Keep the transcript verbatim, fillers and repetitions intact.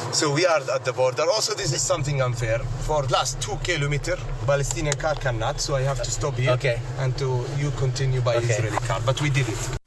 So we are at the border. Also, this is something unfair. For last two kilometer, Palestinian car cannot, so I have to stop here. Okay. And to you continue by Okay. Israeli car. But we did it.